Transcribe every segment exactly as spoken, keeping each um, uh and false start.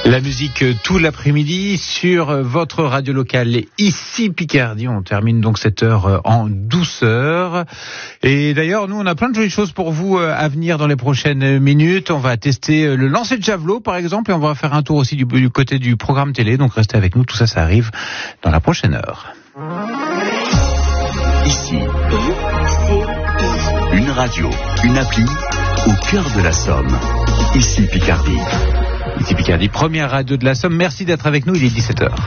La musique tout l'après-midi sur votre radio locale. Ici Picardie, on termine donc cette heure en douceur. Et d'ailleurs, nous, on a plein de jolies choses pour vous à venir dans les prochaines minutes. On va tester le lancer de javelot, par exemple, et on va faire un tour aussi du, du côté du programme télé. Donc restez avec nous, tout ça, ça arrive dans la prochaine heure. Ici, une radio, une appli au cœur de la Somme. Ici Picardie. Ici Picardie, première radio de la Somme. Merci d'être avec nous, il est dix-sept heures.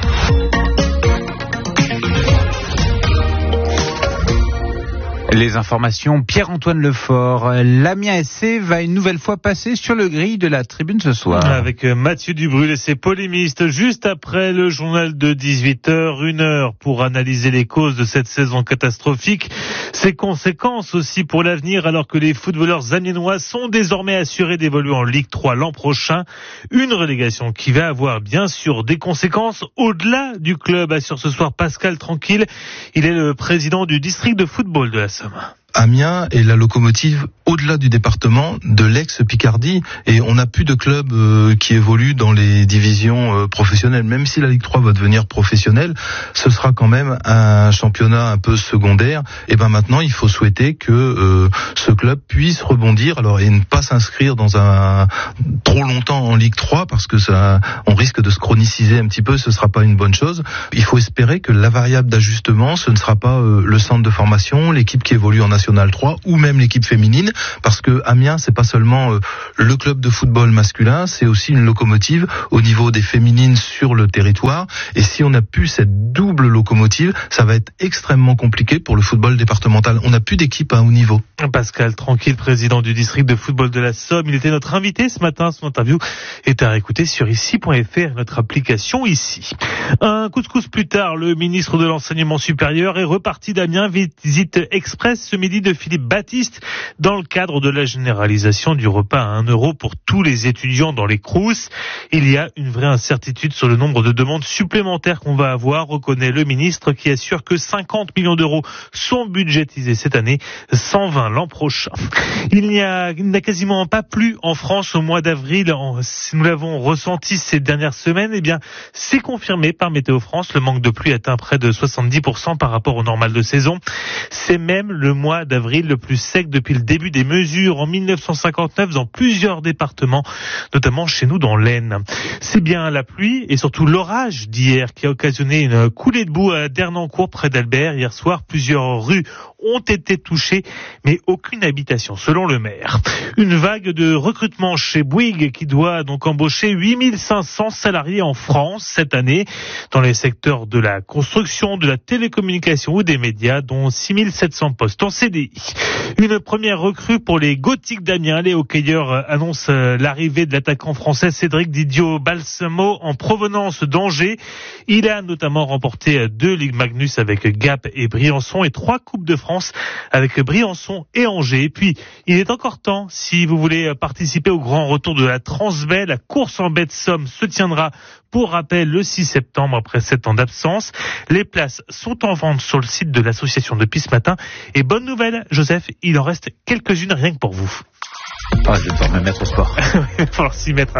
Les informations, Pierre-Antoine Lefort. L'Amiens S C va une nouvelle fois passer sur le grille de la tribune ce soir. Avec Mathieu Dubrul et ses polémistes, juste après le journal de dix-huit heures, une heure pour analyser les causes de cette saison catastrophique, ses conséquences aussi pour l'avenir, alors que les footballeurs amiénois sont désormais assurés d'évoluer en Ligue trois l'an prochain. Une relégation qui va avoir bien sûr des conséquences au-delà du club, assure ce soir Pascal Tranquille. Il est le président du district de football de la Somme. Amiens est la locomotive au-delà du département de l'ex-Picardie, et on n'a plus de club euh, qui évolue dans les divisions euh, professionnelles. Même si la Ligue trois va devenir professionnelle, ce sera quand même un championnat un peu secondaire. Et ben maintenant, il faut souhaiter que euh, ce club puisse rebondir, alors et ne pas s'inscrire dans un trop longtemps en Ligue trois, parce que ça, on risque de se chroniciser un petit peu. Ce sera pas une bonne chose. Il faut espérer que la variable d'ajustement, ce ne sera pas euh, le centre de formation, l'équipe qui évolue en National trois ou même l'équipe féminine, parce que Amiens, c'est pas seulement euh, le club de football masculin, c'est aussi une locomotive au niveau des féminines sur le territoire. Et si on n'a plus cette double locomotive, ça va être extrêmement compliqué pour le football départemental. On n'a plus d'équipe à haut niveau. Pascal Tranquille, président du district de football de la Somme, il était notre invité ce matin. Son interview est à réécouter sur ici point f r, notre application ici. Un couscous plus tard, le ministre de l'enseignement supérieur est reparti d'Amiens, visite express ce midi de Philippe Baptiste dans le cadre de la généralisation du repas à un euro pour tous les étudiants dans les Crous. Il y a une vraie incertitude sur le nombre de demandes supplémentaires qu'on va avoir, reconnaît le ministre, qui assure que cinquante millions d'euros sont budgétisés cette année, cent vingt l'an prochain. Il n'y a, il n'a quasiment pas plu en France au mois d'avril. Si nous l'avons ressenti ces dernières semaines, eh bien, c'est confirmé par Météo France. Le manque de pluie atteint près de soixante-dix pour cent par rapport au normal de saison. C'est même le mois d'avril le plus sec depuis le début des mesures en mille neuf cent cinquante-neuf dans plusieurs départements, notamment chez nous dans l'Aisne. C'est bien la pluie et surtout l'orage d'hier qui a occasionné une coulée de boue à Dernancourt près d'Albert. Hier soir, plusieurs rues ont été touchées, mais aucune habitation, selon le maire. Une vague de recrutement chez Bouygues qui doit donc embaucher huit mille cinq cents salariés en France cette année, dans les secteurs de la construction, de la télécommunication ou des médias, dont six mille sept cents postes en C D I. Une première recrue pour les Gothiques d'Amiens. Les hockeyeurs annoncent l'arrivée de l'attaquant français Cédric Didio-Balsamo en provenance d'Angers. Il a notamment remporté deux Ligues Magnus avec Gap et Briançon et trois Coupes de France avec Briançon et Angers. Et puis, il est encore temps, si vous voulez participer au grand retour de la Transbaie, la course en baie de Somme se tiendra, pour rappel, le six septembre après sept ans d'absence. Les places sont en vente sur le site de l'association depuis ce matin. Et bonne nouvelle, Joseph, il en reste quelques-unes rien que pour vous. Ah, je vais devoir me mettre au sport. Il va falloir s'y mettre.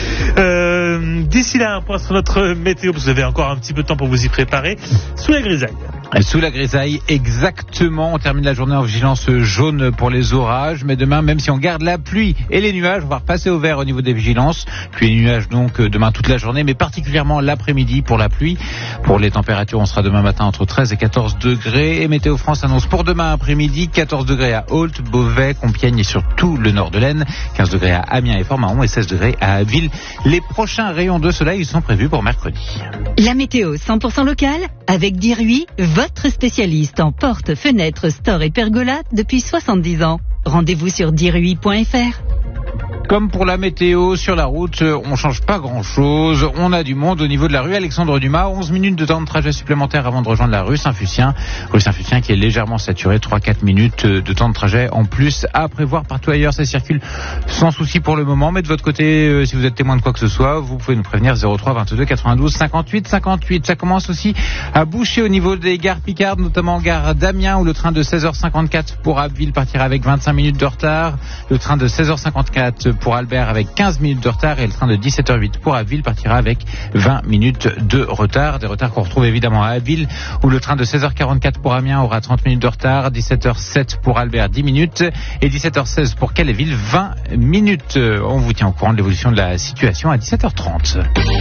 Euh, d'ici là, un point sur notre météo, vous avez encore un petit peu de temps pour vous y préparer. Sous la grisaille. Sous la grisaille, exactement. On termine la journée en vigilance jaune pour les orages. Mais demain, même si on garde la pluie et les nuages, on va repasser au vert au niveau des vigilances. Pluie et nuages donc demain toute la journée, mais particulièrement l'après-midi pour la pluie. Pour les températures, on sera demain matin entre treize et quatorze degrés. Et Météo France annonce pour demain après-midi quatorze degrés à Ault, Beauvais, Compiègne et sur tout le nord de l'Aisne. quinze degrés à Amiens et Fort-Mahon et seize degrés à Abbeville. Les prochains rayons de soleil sont prévus pour mercredi. La météo cent pour cent locale avec Diruy, votre spécialiste en portes, fenêtres, stores et pergolas depuis soixante-dix ans. Rendez-vous sur diruy point f r. Comme pour la météo, sur la route, on change pas grand-chose. On a du monde au niveau de la rue Alexandre Dumas. onze minutes de temps de trajet supplémentaire avant de rejoindre la rue Saint-Fucien. Rue Saint-Fucien qui est légèrement saturée. trois à quatre minutes de temps de trajet en plus à prévoir. Partout ailleurs, ça circule sans souci pour le moment. Mais de votre côté, euh, si vous êtes témoin de quoi que ce soit, vous pouvez nous prévenir zéro trois vingt-deux quatre-vingt-douze cinquante-huit cinquante-huit. Ça commence aussi à boucher au niveau des gares Picardes, notamment gare d'Amiens où le train de seize heures cinquante-quatre pour Abbeville partira avec vingt-cinq minutes de retard. Le train de seize heures cinquante-quatre pour Albert avec quinze minutes de retard et le train de dix-sept heures huit pour Abbeville partira avec vingt minutes de retard. Des retards qu'on retrouve évidemment à Abbeville où le train de seize heures quarante-quatre pour Amiens aura trente minutes de retard, dix-sept heures sept pour Albert dix minutes et dix-sept heures seize pour Calais-Ville vingt minutes. On vous tient au courant de l'évolution de la situation à dix-sept heures trente.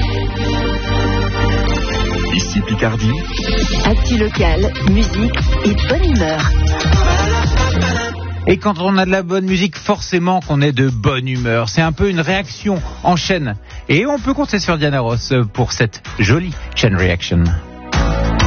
Ici Picardie. Actu local, musique et bonne humeur. Et quand on a de la bonne musique, forcément qu'on est de bonne humeur. C'est un peu une réaction en chaîne. Et on peut compter sur Diana Ross pour cette jolie chain reaction.